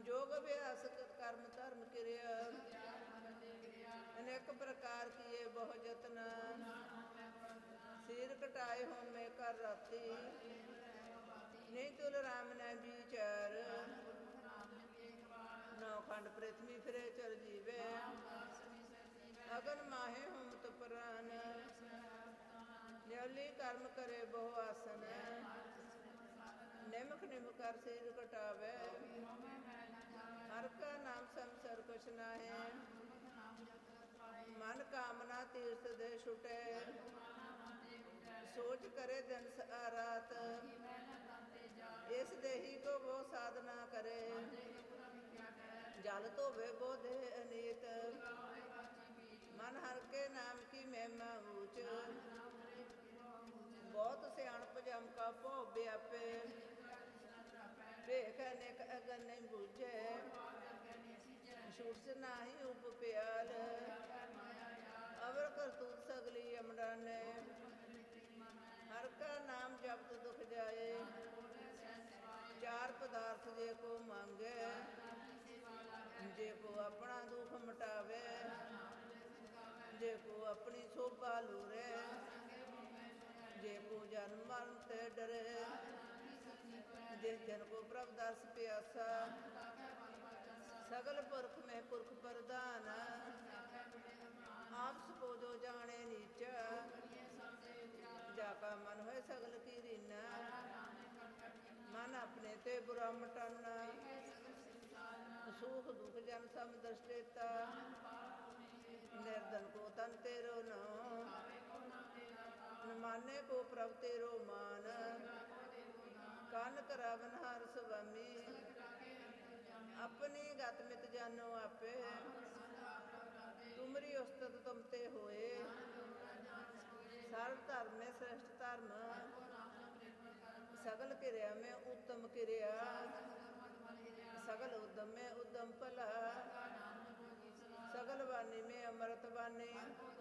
जोग अभ्यास कर्म धर्म क्रिया, अनेक प्रकार किए बहु जतन, सिर कटाए हो में कर राती, नहीं तुल राम ने विचार, नौ खंड पृथ्वी फिरे चल जीवे, अगन माहे होमत प्राण, न्यौली कर्म करे बहु आसन, निमक निम कर सिर कटावे, हर का नाम संसर कुछ नाहे, मन कामना तीर्थ दे छुटे, सोच करे दिन रात, इस देही को वो साधना करे, जल धोवे वो दे अनीत, मन हर के नाम की महिमा ऊंच, बहुत सियाणप जम का भो व्यापे, भेख अनेक अगन नहीं बूझे, छूट से नाही उप प्याल, अवर करतूत सगली यमराने, हर का नाम जब तो दुख जाए, चार पदार्थ जे को मांगे, जे को अपना दुख मिटावे, जे को अपनी शोभा लूरे, जे को जन्म मरण ते डरे, जिस जन को प्रभ दास प्यासा, सगल पुरख में पुरख प्रधान, आप सको जो जाने नीचा, जाका मन है सगल की रीना, मन अपने ते बुरा मटाना, सुख दुख जन सम दृष्टेता, निर्धन को तन तेरो नाम, माने को प्रभ तेरो मान, कान करावन हर स्वामी, अपनी गत मित जानो आपे, तुमरी उस्तत तुम ते होए, सर्व धर्म में श्रेष्ठ धर्म, सगल क्रिया में उत्तम क्रिया, सगल उद्यम में उद्यम भला, सगल वाणी में अमृत वाणी,